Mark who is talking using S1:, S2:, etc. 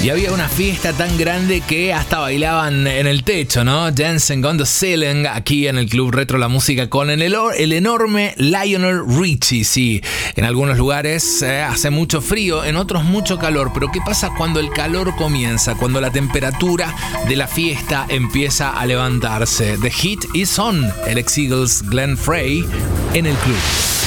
S1: Y había una fiesta tan grande que hasta bailaban en el techo, ¿no? Dancing on the Ceiling, aquí en el Club Retro La Música con el enorme Lionel Richie. Sí, en algunos lugares hace mucho frío, en otros mucho calor. Pero ¿qué pasa cuando el calor comienza? Cuando la temperatura de la fiesta empieza a levantarse. The Heat is on. El ex Eagles Glenn Frey en el club.